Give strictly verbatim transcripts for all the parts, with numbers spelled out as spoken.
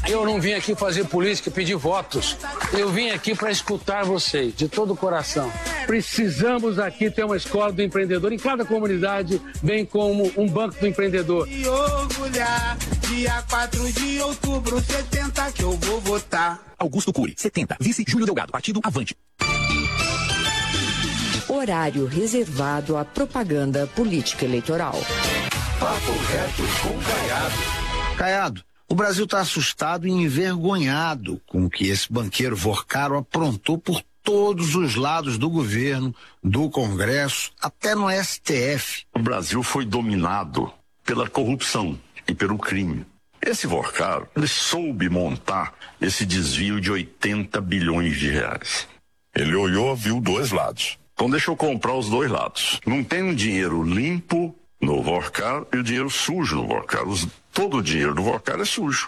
Eu não vim aqui fazer política e pedir votos. Eu vim aqui para escutar vocês, de todo o coração. Precisamos aqui ter uma escola do empreendedor em cada comunidade, bem como um banco do empreendedor. E orgulhar, dia quatro de outubro, setenta que eu vou votar. Augusto Cury, setenta. Vice Júlio Delgado, partido Avante. Horário reservado à propaganda política eleitoral. Papo reto com Caiado. Caiado, o Brasil está assustado e envergonhado com o que esse banqueiro Vorcaro aprontou por todos os lados do governo, do Congresso, até no S T F. O Brasil foi dominado pela corrupção e pelo crime. Esse Vorcaro, ele soube montar esse desvio de oitenta bilhões de reais. Ele olhou, viu dois lados. Então deixa eu comprar os dois lados. Não tem um dinheiro limpo no Vorcaro e o dinheiro sujo no Vorcaro. Os, todo o dinheiro do Vorcaro é sujo.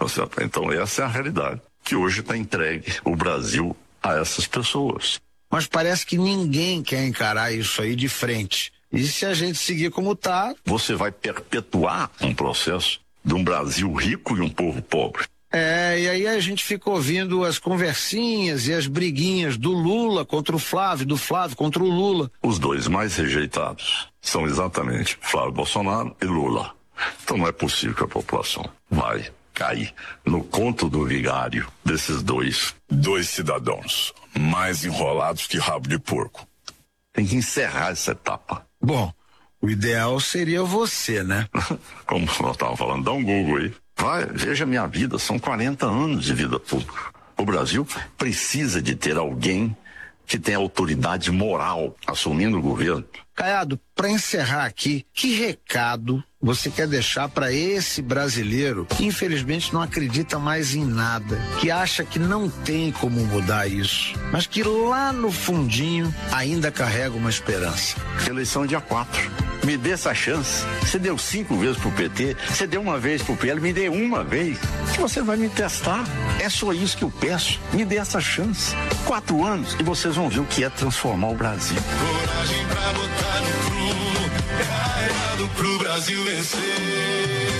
Então essa é a realidade, que hoje está entregue o Brasil a essas pessoas. Mas parece que ninguém quer encarar isso aí de frente. E se a gente seguir como está... Você vai perpetuar um processo de um Brasil rico e um povo pobre. É, e aí a gente fica ouvindo as conversinhas e as briguinhas do Lula contra o Flávio, do Flávio contra o Lula. Os dois mais rejeitados são exatamente Flávio Bolsonaro e Lula. Então não é possível que a população vai cair no conto do vigário desses dois. Dois cidadãos mais enrolados que rabo de porco. Tem que encerrar essa etapa. Bom, o ideal seria você, né? Como nós estávamos falando, dá um Google aí. Vai, veja a minha vida, são quarenta anos de vida pública. O Brasil precisa de ter alguém que tenha autoridade moral assumindo o governo. Caiado, para encerrar aqui, que recado você quer deixar para esse brasileiro que infelizmente não acredita mais em nada, que acha que não tem como mudar isso, mas que lá no fundinho ainda carrega uma esperança? Eleição dia quatro. Me dê essa chance. Você deu cinco vezes pro P T, você deu uma vez pro P L, me dê uma vez. Que você vai me testar. É só isso que eu peço. Me dê essa chance. Quatro anos e vocês vão ver o que é transformar o Brasil. Coragem pra botar no prumo, é raiado pro Brasil vencer.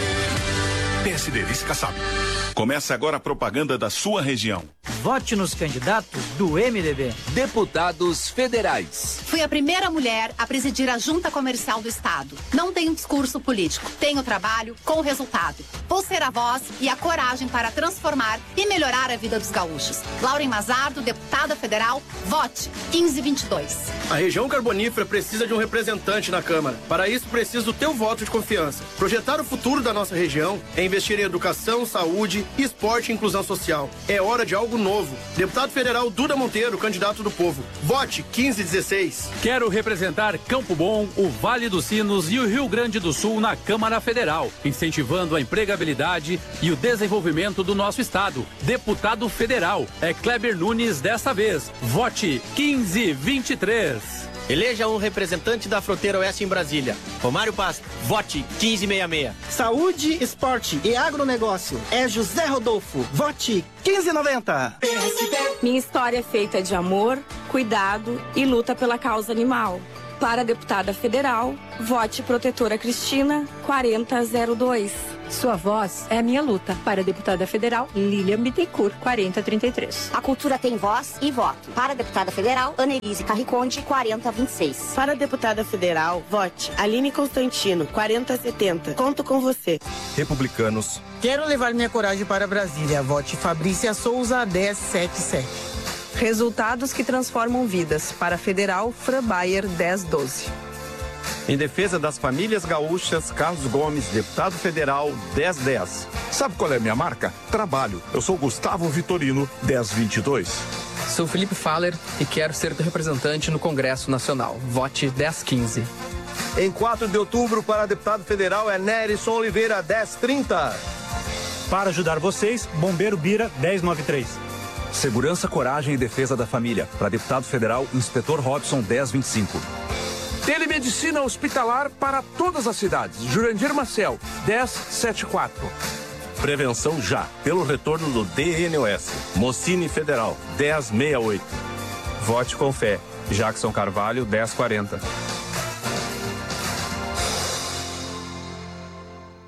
P S D, Vice Kassab. Começa agora a propaganda da sua região. Vote nos candidatos do M D B. Deputados federais. Fui a primeira mulher a presidir a Junta Comercial do Estado. Não tenho discurso político, tenho trabalho com resultado. Vou ser a voz e a coragem para transformar e melhorar a vida dos gaúchos. Lauren Mazardo, deputada federal, vote quinze vinte e dois. A região carbonífera precisa de um representante na Câmara. Para isso, precisa do teu voto de confiança. Projetar o futuro da nossa região é investir em educação, saúde, esporte e inclusão social. É hora de algo novo. Deputado federal Duda Monteiro, candidato do povo. Vote quinze dezesseis. Quero representar Campo Bom, o Vale dos Sinos e o Rio Grande do Sul na Câmara Federal, incentivando a empregabilidade e o desenvolvimento do nosso estado. Deputado federal é Kleber Nunes desta vez. Vote quinze vinte e três. Eleja um representante da fronteira oeste em Brasília. Romário Paz, vote quinze sessenta e seis. Saúde, esporte e agronegócio é José Rodolfo. Vote quinze noventa. Minha história é feita de amor, cuidado e luta pela causa animal. Para a deputada federal, vote protetora Cristina quarenta zero dois. Sua voz é a minha luta. Para a deputada federal, Lilian Bittencourt, quarenta trinta e três. A cultura tem voz e voto. Para a deputada federal, Annelise Carriconde, quarenta vinte e seis. Para a deputada federal, vote Aline Constantino, quarenta setenta. Conto com você. Republicanos. Quero levar minha coragem para Brasília. Vote Fabrícia Souza, dez setenta e sete. Resultados que transformam vidas. Para a federal, Fran Bayer, dez doze. Em defesa das famílias gaúchas, Carlos Gomes, deputado federal, dez dez. Sabe qual é a minha marca? Trabalho. Eu sou Gustavo Vitorino, dez vinte e dois. Sou Felipe Faller e quero ser teu representante no Congresso Nacional. Vote dez quinze. Em quatro de outubro, para deputado federal, é Nerison Oliveira, dez trinta. Para ajudar vocês, Bombeiro Bira, dez noventa e três. Segurança, coragem e defesa da família. Para deputado federal, Inspetor Robson, dez vinte e cinco. Telemedicina hospitalar para todas as cidades. Jurandir Marcel, dez setenta e quatro. Prevenção já, pelo retorno do D N O S. Mocine Federal, dez sessenta e oito. Vote com fé. Jackson Carvalho, dez quarenta.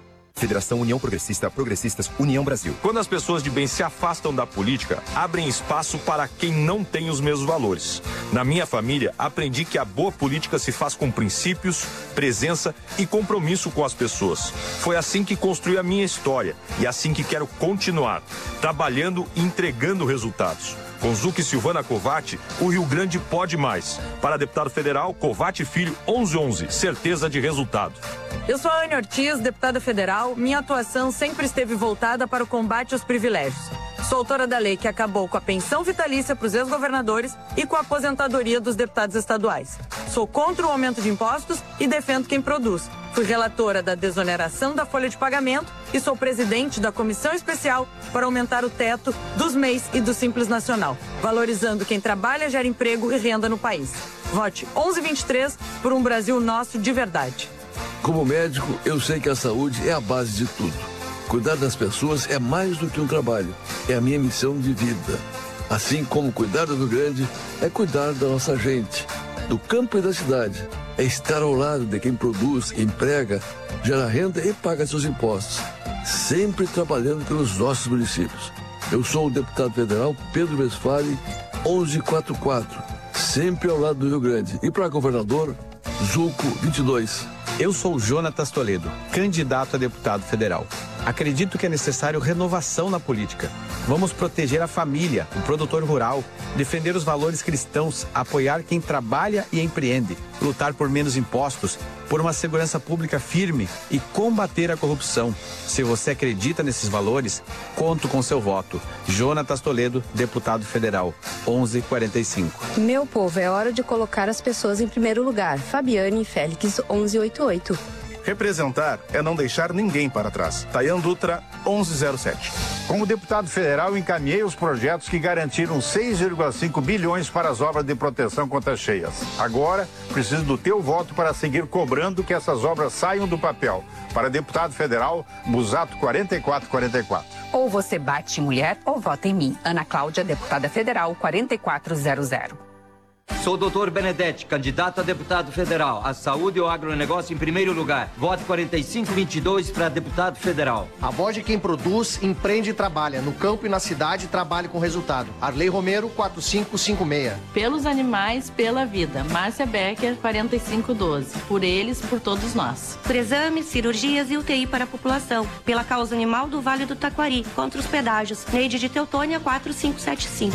Federação União Progressista, Progressistas, União Brasil. Quando as pessoas de bem se afastam da política, abrem espaço para quem não tem os mesmos valores. Na minha família, aprendi que a boa política se faz com princípios, presença e compromisso com as pessoas. Foi assim que construí a minha história e assim que quero continuar, trabalhando e entregando resultados. Com Zuc e Silvana Covatti, o Rio Grande pode mais. Para deputado federal, Covatti Filho, onze onze, certeza de resultado. Eu sou a Anne Ortiz, deputada federal. Minha atuação sempre esteve voltada para o combate aos privilégios. Sou autora da lei que acabou com a pensão vitalícia para os ex-governadores e com a aposentadoria dos deputados estaduais. Sou contra o aumento de impostos e defendo quem produz. Fui relatora da desoneração da folha de pagamento e sou presidente da comissão especial para aumentar o teto dos M E I S e do Simples Nacional, valorizando quem trabalha, gera emprego e renda no país. Vote onze vinte e três por um Brasil nosso de verdade. Como médico, eu sei que a saúde é a base de tudo. Cuidar das pessoas é mais do que um trabalho, é a minha missão de vida. Assim como cuidar do Rio Grande é cuidar da nossa gente, do campo e da cidade. É estar ao lado de quem produz, emprega, gera renda e paga seus impostos, sempre trabalhando pelos nossos municípios. Eu sou o deputado federal Pedro Westphalen, onze quarenta e quatro, sempre ao lado do Rio Grande. E para governador, Zuco vinte e dois. Eu sou Jonatas Toledo, candidato a deputado federal. Acredito que é necessário renovação na política. Vamos proteger a família, o produtor rural, defender os valores cristãos, apoiar quem trabalha e empreende, lutar por menos impostos, por uma segurança pública firme e combater a corrupção. Se você acredita nesses valores, conto com seu voto. Jonatas Toledo, deputado federal, onze quarenta e cinco. Meu povo, é hora de colocar as pessoas em primeiro lugar. Fabiane Félix, onze oitenta e oito. Representar é não deixar ninguém para trás. Tayan Dutra, onze zero sete. Como deputado federal, encaminhei os projetos que garantiram seis vírgula cinco bilhões para as obras de proteção contra cheias. Agora, preciso do teu voto para seguir cobrando que essas obras saiam do papel. Para deputado federal, Busato quarenta e quatro quarenta e quatro. Ou você bate em mulher ou vota em mim. Ana Cláudia, deputada federal, quarenta e quatro zero zero. Sou o doutor Benedetti, candidato a deputado federal. A saúde e o agronegócio em primeiro lugar. Vote quarenta e cinco vinte e dois para deputado federal. A voz de quem produz, empreende e trabalha. No campo e na cidade, trabalhe com resultado. Arley Romero, quatro cinco cinco seis. Pelos animais, pela vida. Márcia Becker, quarenta e cinco doze. Por eles, por todos nós. Por exames, cirurgias e U T I para a população. Pela causa animal do Vale do Taquari. Contra os pedágios. Neide de Teutônia, quatro cinco sete cinco.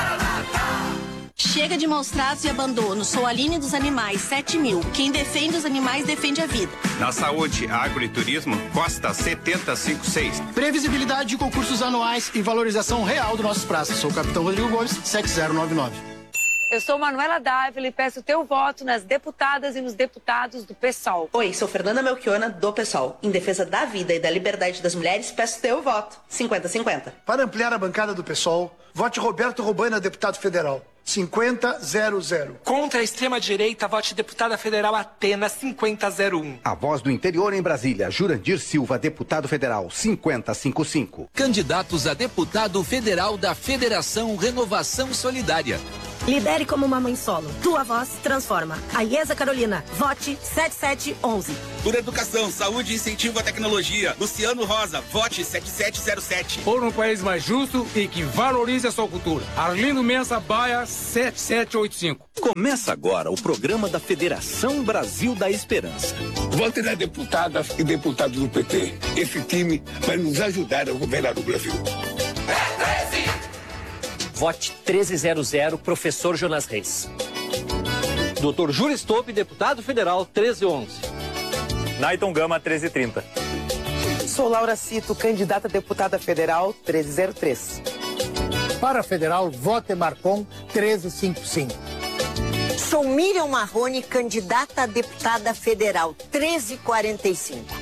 Chega de maus tratos e abandono. Sou a Aline dos Animais, sete mil. Quem defende os animais defende a vida. Na saúde, agro e turismo, Costa setenta cinquenta e seis. Previsibilidade de concursos anuais e valorização real dos nossos praças. Sou o capitão Rodrigo Gomes, sete zero nove nove. Eu sou Manuela Dávila e peço o teu voto nas deputadas e nos deputados do PSOL. Oi, sou Fernanda Melchiona, do PSOL. Em defesa da vida e da liberdade das mulheres, peço teu voto. cinquenta cinquenta. Para ampliar a bancada do PSOL, vote Roberto Robaina, deputado federal. cinquenta zero zero. Contra a extrema-direita, vote deputada federal Atena, cinquenta zero um. A voz do interior em Brasília, Jurandir Silva, deputado federal, cinquenta cinquenta e cinco. Candidatos a deputado federal da Federação Renovação Solidária. Lidere como uma mãe solo. Tua voz transforma. A Iesa Carolina. Vote sete sete um um. Por educação, saúde e incentivo à tecnologia. Luciano Rosa. Vote sete sete zero sete. Por um país mais justo e que valorize a sua cultura. Arlindo Mensa Baia, sete sete oito cinco. Começa agora o programa da Federação Brasil da Esperança. Vote na deputada e deputados do P T. Esse time vai nos ajudar a governar o Brasil. Vote treze zero zero, professor Jonas Reis. doutor Júlio Stop, deputado federal, treze onze. Naiton Gama, treze trinta. Sou Laura Cito, candidata a deputada federal, treze zero três. Para a federal, vote Marcon, treze cinquenta e cinco. Sou Miriam Marrone, candidata a deputada federal, treze quarenta e cinco.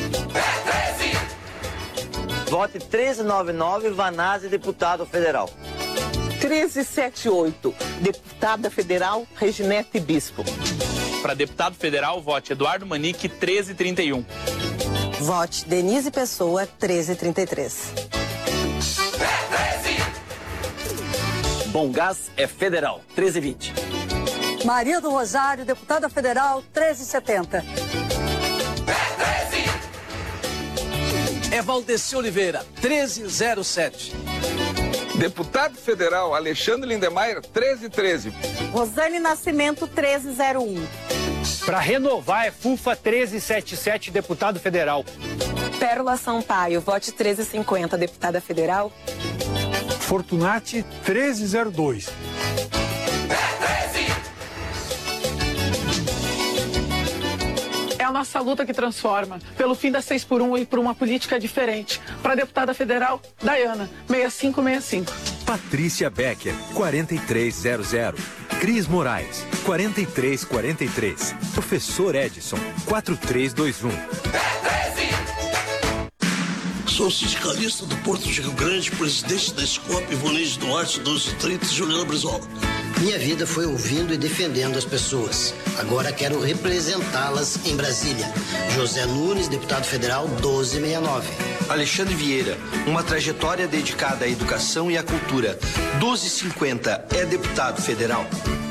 Vote treze noventa e nove, Vanazzi, deputado federal. treze setenta e oito, deputada federal, Reginete Bispo. Para deputado federal, vote Eduardo Manique, treze trinta e um. Vote Denise Pessoa, treze trinta e três. Bom Gás é federal, treze vinte. Maria do Rosário, deputada federal, treze setenta. é Valdeci Oliveira, treze zero sete. Deputado Federal Alexandre Lindemeyer, treze treze. Rosane Nascimento, treze zero um. Para renovar é FUFA treze setenta e sete, deputado federal. Pérola Sampaio, vote treze cinquenta, deputada federal. Fortunati, treze zero dois. É a nossa luta que transforma, pelo fim da seis por um e por uma política diferente. Para a deputada federal, Dayana, seis cinco seis cinco. Patrícia Becker, quarenta e três zero zero. Cris Moraes, quarenta e três quarenta e três. Professor Edson, quatro três dois um. Sou sindicalista do Porto de Rio Grande, presidente da Scop, Ivoneide Duarte, doze trinta, Juliana Brizola. Minha vida foi ouvindo e defendendo as pessoas. Agora quero representá-las em Brasília. José Nunes, deputado federal, doze sessenta e nove. Alexandre Vieira, uma trajetória dedicada à educação e à cultura. doze cinquenta é deputado federal.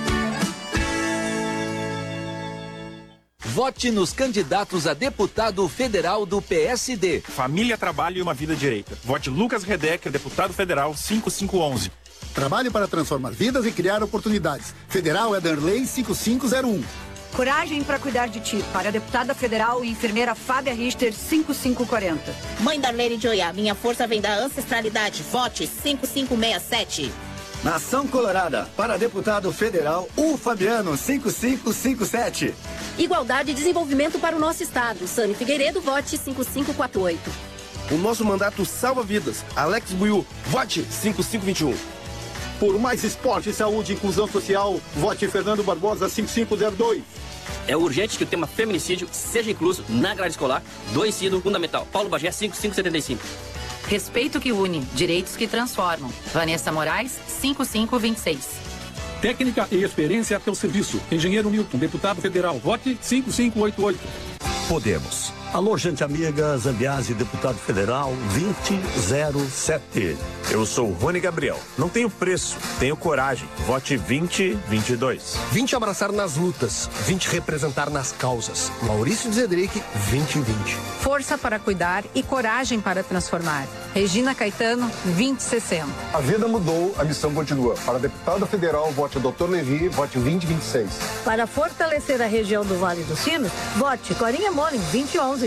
Vote nos candidatos a deputado federal do P S D. Família, trabalho e uma vida direita. Vote Lucas Redecker, deputado federal, cinco cinco um um. Trabalhe para transformar vidas e criar oportunidades. Federal é Darley cinco cinco zero um. Coragem para cuidar de ti. Para a deputada federal e enfermeira Fábia Richter, cinco cinco quatro zero. Mãe Darlene Joia, minha força vem da ancestralidade. Vote cinco cinco seis sete. Nação Colorada, para deputado federal, o Fabiano, cinco cinco cinco sete. Igualdade e desenvolvimento para o nosso estado. Sâmio Figueiredo, vote cinco cinco quatro oito. O nosso mandato salva vidas. Alex Buiu, vote cinco cinco dois um. Por mais esporte, saúde e inclusão social, vote Fernando Barbosa, cinco cinco zero dois. É urgente que o tema feminicídio seja incluso na grade escolar do ensino fundamental. Paulo Bagé, cinco cinco setenta e cinco. Respeito que une, direitos que transformam. Vanessa Moraes, cinco cinco dois seis. Técnica e experiência a teu serviço. Engenheiro Milton, deputado federal, vote cinco cinco oito oito. Podemos. Alô, gente amiga, Zambiase, deputado federal, vinte zero sete. Eu sou Rony Gabriel. Não tenho preço, tenho coragem. Vote vinte vinte e dois. vinte abraçar nas lutas, vinte representar nas causas. Maurício Zedric, vinte vinte. Força para cuidar e coragem para transformar. Regina Caetano, vinte sessenta. A vida mudou, a missão continua. Para deputado federal, vote doutor Levi, vote vinte vinte e seis. Para fortalecer a região do Vale dos Sinos, vote Corinha Molim, vinte onze.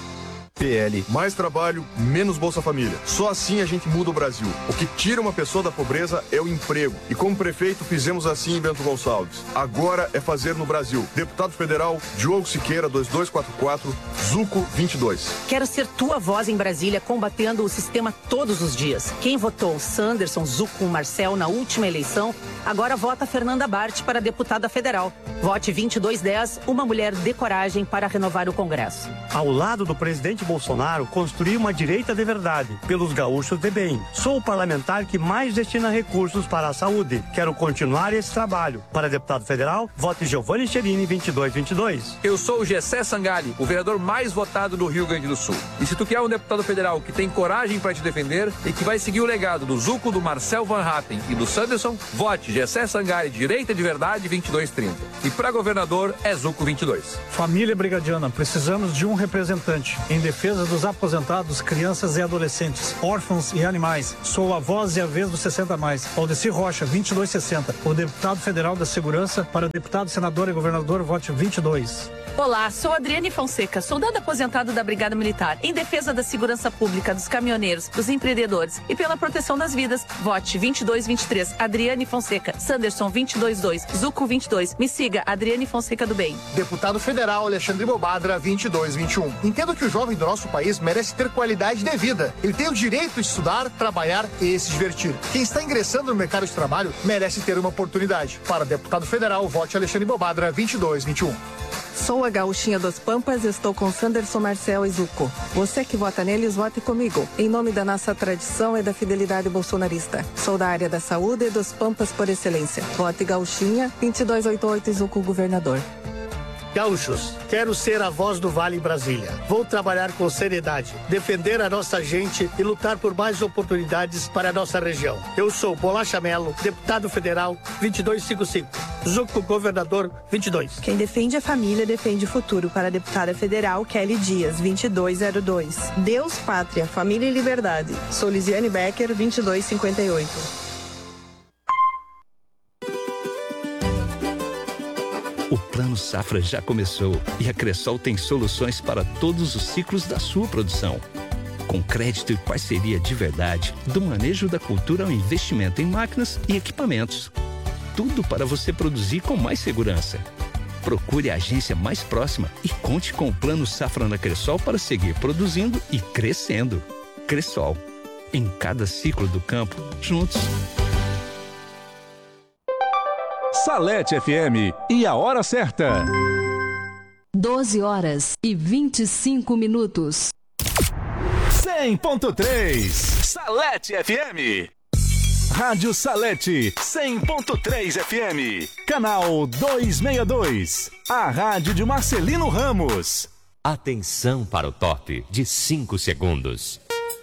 P L. Mais trabalho, menos Bolsa Família. Só assim a gente muda o Brasil. O que tira uma pessoa da pobreza é o emprego. E como prefeito fizemos assim em Bento Gonçalves. Agora é fazer no Brasil. Deputado federal, Diogo Siqueira, dois dois quatro quatro, Zuco vinte e dois. Quero ser tua voz em Brasília, combatendo o sistema todos os dias. Quem votou Sanderson, Zuco, Marcel na última eleição, agora vota Fernanda Bart para deputada federal. Vote vinte e dois dez, uma mulher de coragem para renovar o Congresso. Ao lado do presidente Bolsonaro, construir uma direita de verdade, pelos gaúchos de bem. Sou o parlamentar que mais destina recursos para a saúde. Quero continuar esse trabalho. Para deputado federal, vote Giovanni Cherini, vinte e dois vinte e dois. Eu sou o Gessé Sangali, o vereador mais votado do Rio Grande do Sul. E se tu quer um deputado federal que tem coragem para te defender e que vai seguir o legado do Zuco, do Marcel Van Hatten e do Sanderson, vote Gessé Sangali, direita de verdade, vinte e dois trinta. E para governador, é Zuco vinte e dois. Família Brigadiana, precisamos de um representante em defesa dos aposentados, crianças e adolescentes, órfãos e animais. Sou a voz e a vez dos sessenta mais. Aldeci Rocha, vinte e dois sessenta. O deputado federal da Segurança, para deputado, senador e governador, vote vinte e dois. Olá, sou Adriane Fonseca, soldado aposentado da Brigada Militar, em defesa da segurança pública, dos caminhoneiros, dos empreendedores e pela proteção das vidas. Vote vinte e dois vinte e três, Adriane Fonseca, Sanderson vinte e dois dois, Zuco vinte e dois. Me siga, Adriane Fonseca do Bem. Deputado federal Alexandre Bobadra, vinte e dois vinte e um. Entendo que o jovem do nosso país merece ter qualidade de vida. Ele tem o direito de estudar, trabalhar e se divertir. Quem está ingressando no mercado de trabalho merece ter uma oportunidade. Para deputado federal, vote Alexandre Bobadra, vinte e dois vinte e um. Sou a Gauchinha dos Pampas e estou com Sanderson, Marcel e Zuco. Você que vota neles, vote comigo. Em nome da nossa tradição e da fidelidade bolsonarista. Sou da área da saúde e dos Pampas por excelência. Vote Gauchinha, vinte e dois oitenta e oito e Zuco governador. Gaúchos, quero ser a voz do Vale em Brasília. Vou trabalhar com seriedade, defender a nossa gente e lutar por mais oportunidades para a nossa região. Eu sou Bolacha Melo, deputado federal, vinte e dois cinquenta e cinco. Zuco, governador, vinte e dois. Quem defende a família defende o futuro. Para a deputada federal Kelly Dias, vinte e dois zero dois. Deus, Pátria, Família e Liberdade. Sou Lisiane Becker, vinte e dois cinquenta e oito. O Plano Safra já começou e a Cressol tem soluções para todos os ciclos da sua produção. Com crédito e parceria de verdade, do manejo da cultura ao investimento em máquinas e equipamentos. Tudo para você produzir com mais segurança. Procure a agência mais próxima e conte com o Plano Safra na Cressol para seguir produzindo e crescendo. Cressol, em cada ciclo do campo, juntos. Salete F M e a hora certa. doze horas e vinte e cinco minutos. cem ponto três Salete F M. Rádio Salete cem ponto três F M. Canal duzentos e sessenta e dois. A rádio de Marcelino Ramos. Atenção para o top de cinco segundos.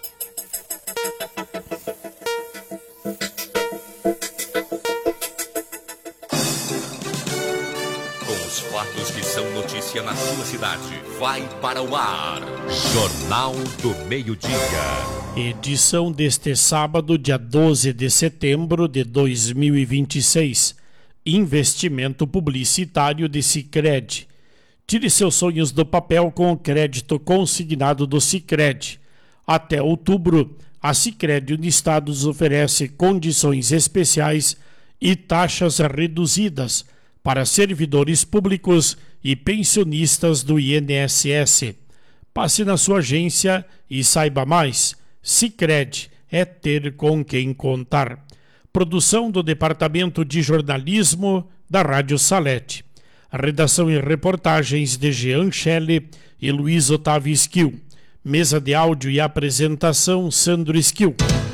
Os fatos que são notícia na sua cidade. Vai para o ar. Jornal do Meio-Dia. Edição deste sábado, dia doze de setembro de dois mil e vinte e seis. Investimento publicitário de Sicredi. Tire seus sonhos do papel com o crédito consignado do Sicredi. Até outubro, a Sicredi Uniestados oferece condições especiais e taxas reduzidas para servidores públicos e pensionistas do I N S S. Passe na sua agência e saiba mais. Sicredi é ter com quem contar. Produção do Departamento de Jornalismo da Rádio Salete. A redação e reportagens de Jean Schelle e Luiz Otávio Esquil. Mesa de áudio e apresentação Sandro Esquil.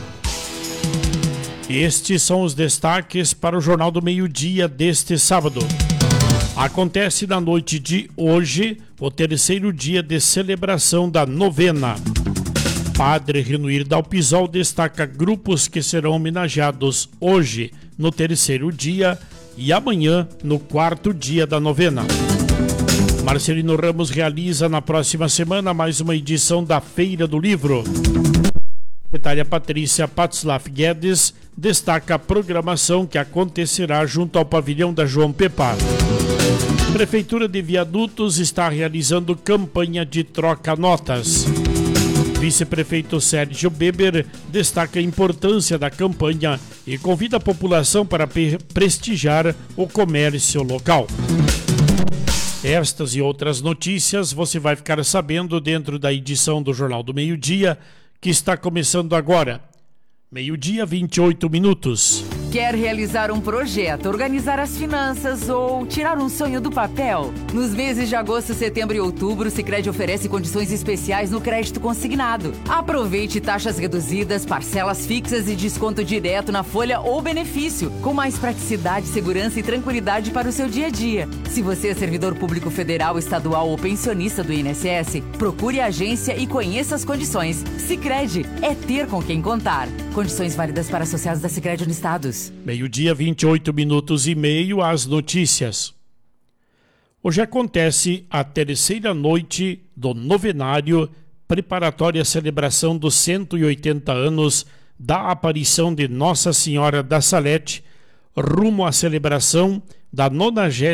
Estes são os destaques para o Jornal do Meio-Dia deste sábado. Acontece na noite de hoje o terceiro dia de celebração da novena. Padre Renuir Dalpisol destaca grupos que serão homenageados hoje no terceiro dia e amanhã no quarto dia da novena. Marcelino Ramos realiza na próxima semana mais uma edição da Feira do Livro. A secretária Patrícia Patzlaff Guedes destaca a programação que acontecerá junto ao pavilhão da João Pepar. Prefeitura de Viadutos está realizando campanha de troca-notas. Vice-prefeito Sérgio Beber destaca a importância da campanha e convida a população para prestigiar o comércio local. Estas e outras notícias você vai ficar sabendo dentro da edição do Jornal do Meio-Dia, que está começando agora. Meio-dia, vinte e oito minutos. Quer realizar um projeto, organizar as finanças ou tirar um sonho do papel? Nos meses de agosto, setembro e outubro, o Sicredi oferece condições especiais no crédito consignado. Aproveite taxas reduzidas, parcelas fixas e desconto direto na folha ou benefício, com mais praticidade, segurança e tranquilidade para o seu dia a dia. Se você é servidor público federal, estadual ou pensionista do I N S S, procure a agência e conheça as condições. Sicredi é ter com quem contar. Condições válidas para associados da Sicredi Uniestados. Meio-dia, vinte e oito minutos e meio, as notícias. Hoje acontece a terceira noite do novenário preparatória à celebração dos cento e oitenta anos da aparição de Nossa Senhora da Salete, rumo à celebração da nonagésima